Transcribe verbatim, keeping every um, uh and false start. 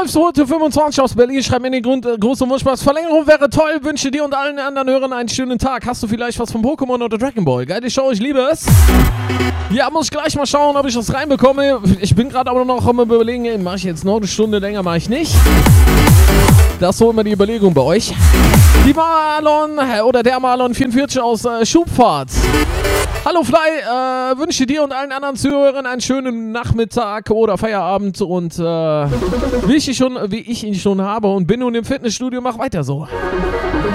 Rolf Rote fünfundzwanzig aus Berlin schreibt mir in den Grund, äh, großen Wunschpass. Verlängerung wäre toll, wünsche dir und allen anderen Hörern einen schönen Tag. Hast du vielleicht was von Pokémon oder Dragon Ball? Geile Show, ich liebe es. Ja, muss ich gleich mal schauen, ob ich das reinbekomme. Ich bin gerade aber noch am Überlegen, mache ich jetzt noch eine Stunde länger, mache ich nicht. Das ist so immer die Überlegung bei euch. Die Marlon, oder der Marlon vierundvierzig aus äh, Schubfahrt. Hallo Fly, äh, wünsche dir und allen anderen Zuhörern einen schönen Nachmittag oder Feierabend und äh, wie ich, schon, wie ich ihn schon habe und bin nun im Fitnessstudio, mach weiter so.